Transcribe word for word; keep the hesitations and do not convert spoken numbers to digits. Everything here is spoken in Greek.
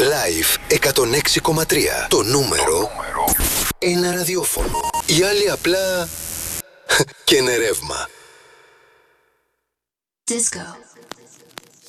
Live εκατόν έξι κόμμα τρία. Το νούμερο ένα ραδιόφωνο. Οι άλλοι απλά και είναι ρεύμα. Disco.